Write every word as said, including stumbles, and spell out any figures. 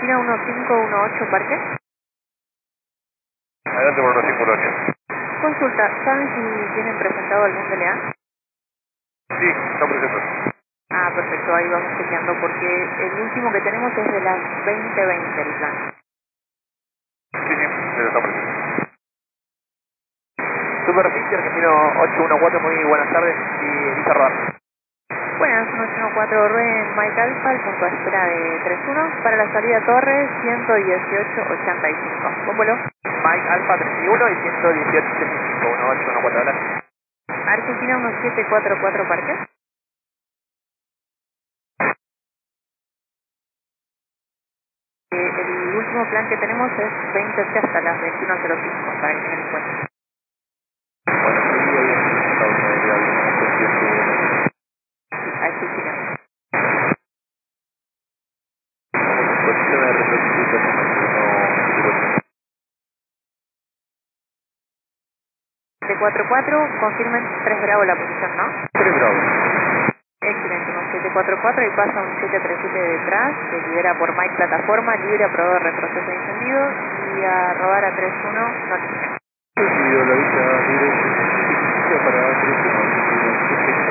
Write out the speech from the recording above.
Argentina uno cinco uno ocho, parque. Adelante por uno cinco uno ocho. Consulta, ¿saben si tienen presentado algún D L A? Sí, está presente. Ah, perfecto, ahí vamos chequeando porque el último que tenemos es de las veinte veinte el plan. Sí, sí, pero está presente. Superficie Argentino ocho uno cuatro, muy buenas tardes y Elisa Rodar. Buenas, uno uno cuatro Ren Mike Alpha, el punto de espera de tres uno para la salida Torres ciento dieciocho ochenta y cinco. ¿Buen vuelo? Mike Alfa treinta y uno y ciento dieciocho ochenta y cinco, uno ocho uno cuatro, adelante. Argentina uno siete cuatro cuatro, parque. Eh, el último plan que tenemos es veinte C hasta las veintiuno cero cinco, para que tengan en cuenta. Bueno, sí, ahí está una idea de una cuestión que... Ahí sí, sí. Cuestión de representación no... siete cuatro cuatro, confirmen tres Bravo la posición, ¿no? tres grados. Excelente, un siete cuatro cuatro y pasa un siete tres siete detrás, se libera por Mike plataforma, libre, aprobado, retroceso de encendido y a rodar a tres uno, notifica. Sí, la vista libre para tres uno.